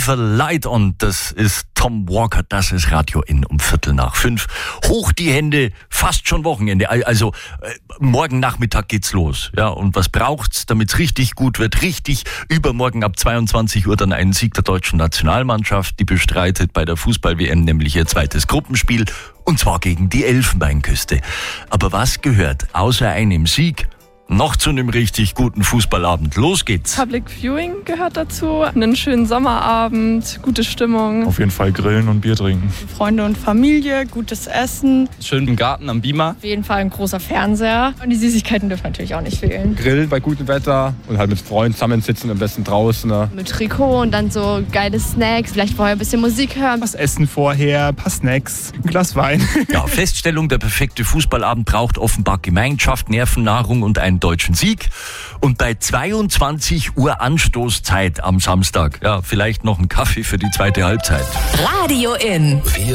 Leave a Light On, das ist Tom Walker, das ist Radio N um 5:15. Hoch die Hände, fast schon Wochenende, also morgen Nachmittag geht's los. Ja, und was braucht's, damit's richtig gut wird? Richtig, übermorgen ab 22 Uhr dann einen Sieg der deutschen Nationalmannschaft, die bestreitet bei der Fußball-WM nämlich ihr zweites Gruppenspiel, und zwar gegen die Elfenbeinküste. Aber was gehört außer einem Sieg noch zu einem richtig guten Fußballabend? Los geht's. Public Viewing gehört dazu, einen schönen Sommerabend, gute Stimmung. Auf jeden Fall grillen und Bier trinken. Freunde und Familie, gutes Essen. Schön im Garten am Beamer. Auf jeden Fall ein großer Fernseher. Und die Süßigkeiten dürfen natürlich auch nicht fehlen. Grillen bei gutem Wetter und halt mit Freunden zusammensitzen, am besten draußen. Ne? Mit Trikot und dann so geile Snacks, vielleicht vorher ein bisschen Musik hören. Was essen vorher, ein paar Snacks, ein Glas Wein. Ja, Feststellung, der perfekte Fußballabend braucht offenbar Gemeinschaft, Nervennahrung und einen deutschen Sieg. Und bei 22 Uhr Anstoßzeit am Samstag, ja, vielleicht noch ein Kaffee für die zweite Halbzeit. Radio N.